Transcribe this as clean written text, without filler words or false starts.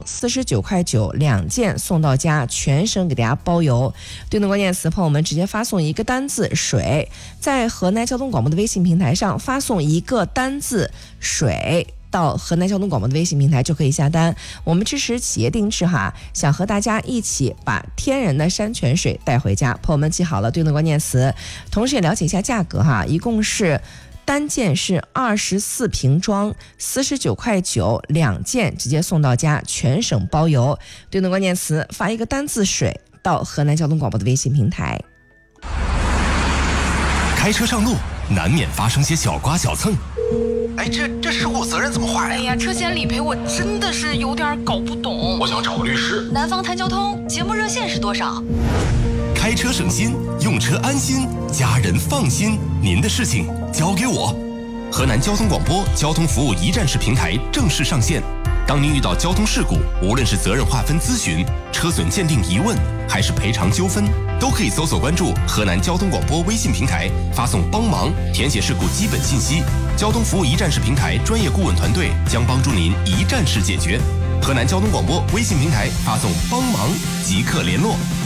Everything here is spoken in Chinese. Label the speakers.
Speaker 1: 49.9块2件送到家，全省给大家包邮。对应的关键词，朋友们直接发送一个单字水，在河南交通广播的微信平台上发送一个单字水到河南交通广播的微信平台就可以下单。我们支持企业定制哈，想和大家一起把天然的山泉水带回家。朋友们记好了对应的关键词，同时也了解一下价格哈，一共是单件是24瓶装，49.9块2件，直接送到家，全省包邮。对应的关键词发一个单字水到河南交通广播的微信平台。
Speaker 2: 开车上路难免发生些小刮小蹭，
Speaker 3: 哎，这事故责任怎么划呀？
Speaker 4: 哎呀，车险理赔我真的是有点搞不懂。
Speaker 3: 我想找个律师。
Speaker 4: 南方谈交通节目热线是多少？
Speaker 2: 开车省心，用车安心，家人放心，您的事情交给我。河南交通广播交通服务一站式平台正式上线。当您遇到交通事故，无论是责任划分咨询、车损鉴定疑问，还是赔偿纠纷，都可以搜索关注河南交通广播微信平台，发送帮忙，填写事故基本信息。交通服务一站式平台专业顾问团队将帮助您一站式解决。河南交通广播微信平台发送帮忙即刻联络。